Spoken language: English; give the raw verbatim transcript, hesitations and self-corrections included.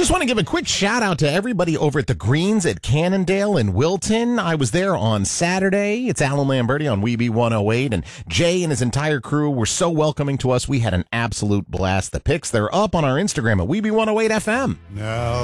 Just want to give a quick shout out to everybody over at the Greens at Cannondale and Wilton. I was there on Saturday. It's Alan Lamberti on Weeby one oh eight, and Jay and his entire crew were so welcoming to us. We had an absolute blast. The pics, they're up on our Instagram at Weeby one oh eight F M. Now